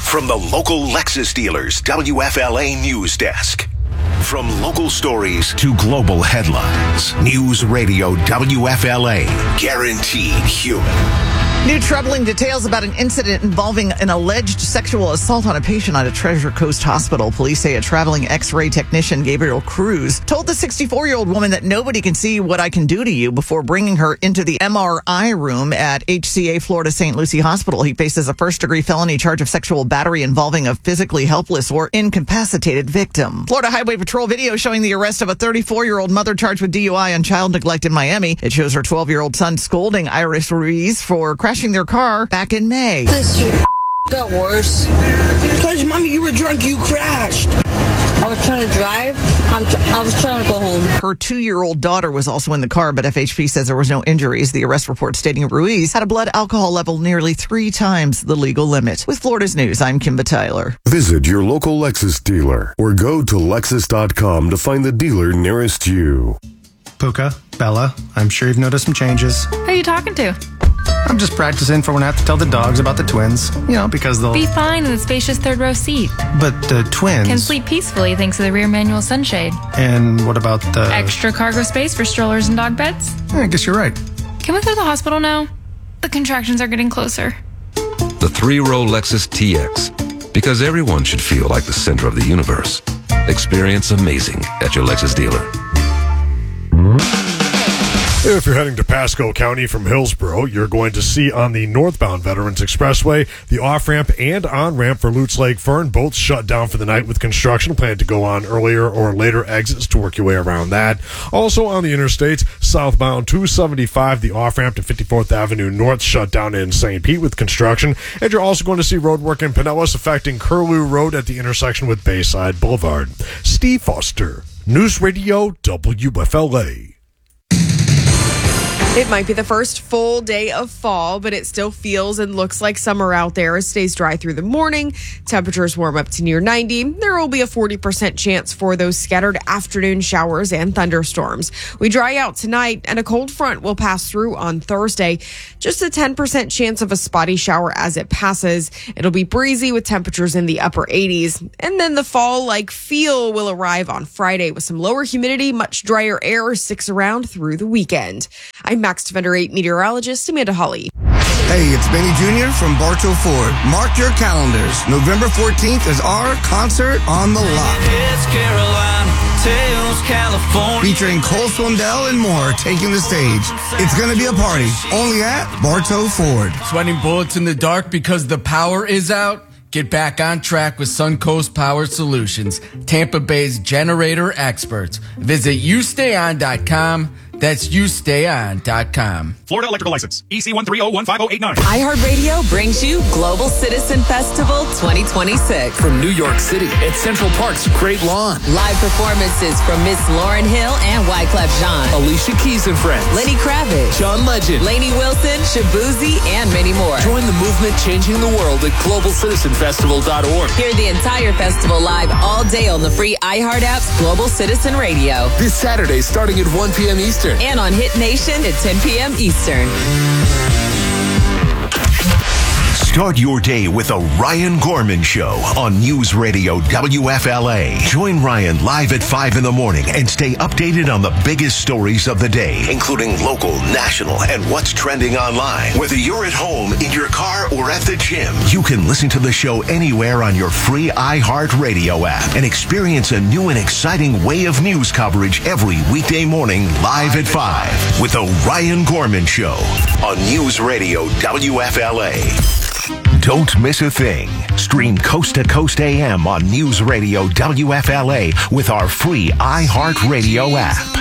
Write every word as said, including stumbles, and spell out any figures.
from the local Lexus dealers W F L A News Desk. From local stories to global headlines, News Radio W F L A, guaranteed human. New troubling details about an incident involving an alleged sexual assault on a patient at a Treasure Coast hospital. Police say a traveling X-ray technician, Gabriel Cruz, told the sixty-four-year-old woman that nobody can see what I can do to you before bringing her into the M R I room at H C A Florida Saint Lucie Hospital. He faces a first-degree felony charge of sexual battery involving a physically helpless or incapacitated victim. Florida Highway Patrol video showing the arrest of a thirty-four-year-old mother charged with D U I and child neglect in Miami. It shows her twelve-year-old son scolding Iris Ruiz for crashing their car back in May. This year got worse. Because, Mommy, you were drunk. You crashed. I was trying to drive. I'm tr- I was trying to go home. Her two-year-old daughter was also in the car, but F H P says there was no injuries. The arrest report stating Ruiz had a blood alcohol level nearly three times the legal limit. With Florida's News, I'm Kimba Tyler. Visit your local Lexus dealer or go to Lexus dot com to find the dealer nearest you. Puka, Bella, I'm sure you've noticed some changes. Who are you talking to? I'm just practicing for when I have to tell the dogs about the twins. You know, because they'll... Be fine in the spacious third row seat. But the twins... Can sleep peacefully thanks to the rear manual sunshade. And what about the... Extra cargo space for strollers and dog beds? I guess you're right. Can we go to the hospital now? The contractions are getting closer. The three-row Lexus T X. Because everyone should feel like the center of the universe. Experience amazing at your Lexus dealer. If you're heading to Pasco County from Hillsborough, you're going to see on the northbound Veterans Expressway the off-ramp and on-ramp for Lutz Lake Fern, both shut down for the night with construction planned to go on earlier or later exits to work your way around that. Also on the interstates, southbound two seventy-five, the off-ramp to fifty-fourth Avenue North shut down in Saint Pete with construction. And you're also going to see road work in Pinellas affecting Curlew Road at the intersection with Bayside Boulevard. Steve Foster, News Radio W F L A. It might be the first full day of fall, but it still feels and looks like summer out there. It stays dry through the morning. Temperatures warm up to near ninety. There will be a forty percent chance for those scattered afternoon showers and thunderstorms. We dry out tonight, and a cold front will pass through on Thursday. Just a ten percent chance of a spotty shower as it passes. It'll be breezy with temperatures in the upper eighties. And then the fall-like feel will arrive on Friday with some lower humidity, much drier air sticks around through the weekend. I'm Max Defender eight meteorologist Amanda Hawley. Hey, it's Benny Junior from Bartow Ford. Mark your calendars. November fourteenth is our concert on the lot. It's Carolina, Tales, California. Featuring Cole Swindell and more taking the stage. It's going to be a party, only at Bartow Ford. Sweating bullets in the dark because the power is out? Get back on track with Suncoast Power Solutions, Tampa Bay's generator experts. Visit you stay on dot com. That's you stay on dot com. Florida Electrical License, E C one three zero one five zero eight nine. iHeartRadio brings you Global Citizen Festival twenty twenty-six. From New York City at Central Park's Great Lawn. Live performances from Miss Lauryn Hill and Wyclef Jean. Alicia Keys and Friends. Lenny Kravitz. John Legend. Lainey Wilson, Shabuzi, and many more. Join the movement changing the world at global citizen festival dot org. Hear the entire festival live all day on the free iHeart app's Global Citizen Radio. This Saturday starting at one p.m. Eastern. And on Hit Nation at ten p.m. Eastern. Start your day with a Ryan Gorman Show on News Radio W F L A. Join Ryan live at five in the morning and stay updated on the biggest stories of the day, including local, national, and what's trending online. Whether you're at home, in your car, or at the gym, you can listen to the show anywhere on your free iHeartRadio app and experience a new and exciting way of news coverage every weekday morning live at five with the Ryan Gorman Show on News Radio W F L A. Don't miss a thing. Stream Coast to Coast A M on News Radio W F L A with our free iHeartRadio app.